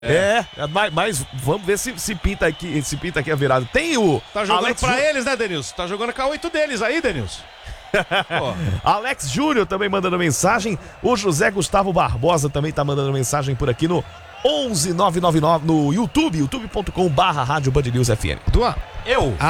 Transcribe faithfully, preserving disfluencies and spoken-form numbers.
É, é mas, mas vamos ver se, se pinta aqui, se pinta aqui a virada. Tem o Tá jogando Alex pra Ju... eles, né, Denilson? Tá jogando com a oito deles aí, Denilson. Alex Júnior também mandando mensagem. O José Gustavo Barbosa também tá mandando mensagem por aqui no onze nove nove nove no YouTube, youtube ponto com barra Rádio Band News F M. Duan, eu